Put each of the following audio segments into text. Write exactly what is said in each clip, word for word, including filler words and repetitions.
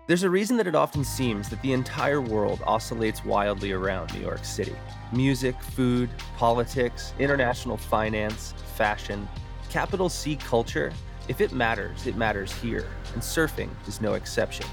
There's a reason that it often seems that the entire world oscillates wildly around New York City. Music, food, politics, international finance, fashion, capital C culture. If it matters, it matters here, and surfing is no exception.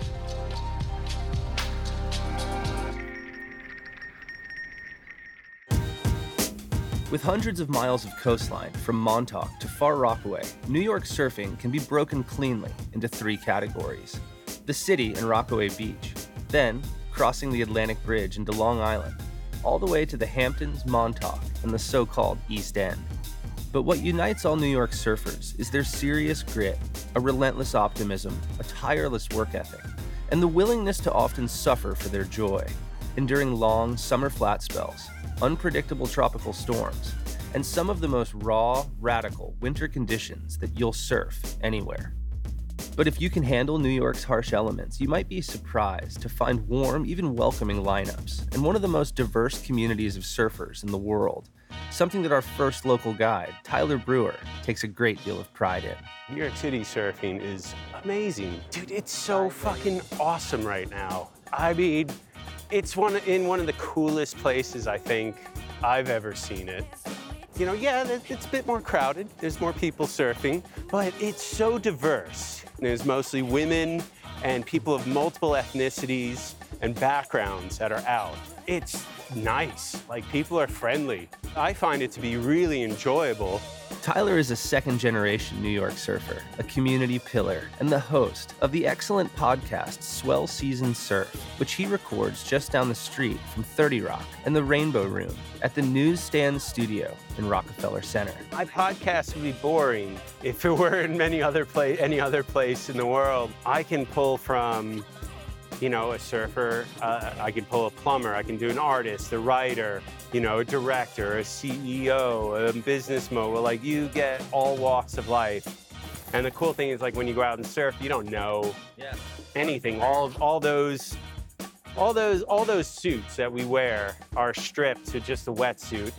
With hundreds of miles of coastline from Montauk to Far Rockaway, New York surfing can be broken cleanly into three categories. The city and Rockaway Beach, then crossing the Atlantic Bridge into Long Island, all the way to the Hamptons, Montauk, and the so-called East End. But what unites all New York surfers is their serious grit, a relentless optimism, a tireless work ethic, and the willingness to often suffer for their joy, enduring long summer flat spells, unpredictable tropical storms, and some of the most raw, radical winter conditions that you'll surf anywhere. But if you can handle New York's harsh elements, you might be surprised to find warm, even welcoming lineups, and one of the most diverse communities of surfers in the world, something that our first local guide, Tyler Brewer, takes a great deal of pride in. New York City surfing is amazing. Dude, it's so fucking awesome right now. I mean, it's one in one of the coolest places I think I've ever seen it. You know, yeah, it's a bit more crowded. There's more people surfing, but it's so diverse. There's mostly women and people of multiple ethnicities and backgrounds that are out. It's nice. Like, people are friendly. I find it to be really enjoyable. Tyler is a second-generation New York surfer, a community pillar, and the host of the excellent podcast Swell Season Surf, which he records just down the street from thirty Rock and the Rainbow Room at the Newsstand Studio in Rockefeller Center. My podcast would be boring if it were in many other pla- any other place in the world. I can pull from, you know, a surfer, uh, I can pull a plumber, I can do an artist, a writer, you know, a director, a C E O, a business mogul. Like, you get all walks of life. And the cool thing is, like, when you go out and surf, you don't know yeah. anything. All all those all those all those suits that we wear are stripped to just a wetsuit.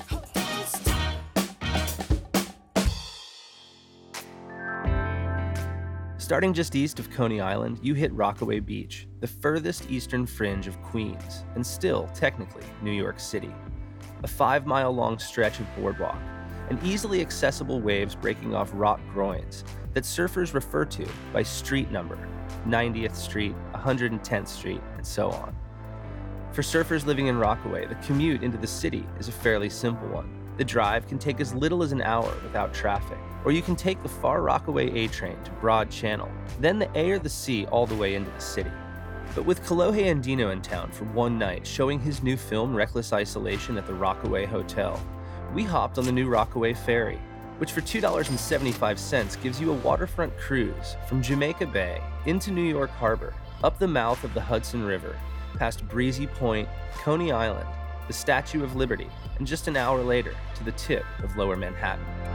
Starting just east of Coney Island, you hit Rockaway Beach, the furthest eastern fringe of Queens, and still, technically, New York City. A five-mile-long stretch of boardwalk, and easily accessible waves breaking off rock groins that surfers refer to by street number, ninetieth Street, one hundred tenth Street, and so on. For surfers living in Rockaway, the commute into the city is a fairly simple one. The drive can take as little as an hour without traffic, or you can take the Far Rockaway A train to Broad Channel, then the A or the C all the way into the city. But with Kolohe Andino in town for one night showing his new film Reckless Isolation at the Rockaway Hotel, we hopped on the new Rockaway Ferry, which for two dollars and seventy-five cents gives you a waterfront cruise from Jamaica Bay into New York Harbor, up the mouth of the Hudson River, past Breezy Point, Coney Island, the Statue of Liberty, and just an hour later to the tip of Lower Manhattan.